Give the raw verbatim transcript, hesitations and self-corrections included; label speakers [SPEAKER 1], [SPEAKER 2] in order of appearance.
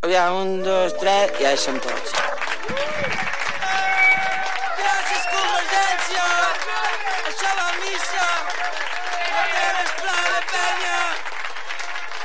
[SPEAKER 1] Aviam, un, dos, tres, ja hi som tots.